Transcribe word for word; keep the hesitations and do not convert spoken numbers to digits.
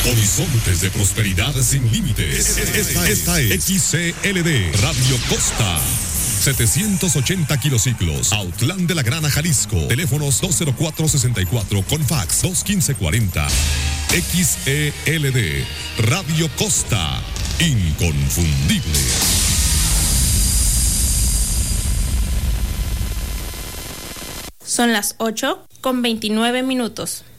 Horizontes de prosperidad sin límites. Esta, esta es X C L D Radio Costa. setecientos ochenta kilociclos, Autlán de la Grana, Jalisco. Teléfonos dos cero cuatro sesenta y cuatro con fax dos quince cuarenta. X E L D Radio Costa. Inconfundible. Son las ocho con veintinueve minutos.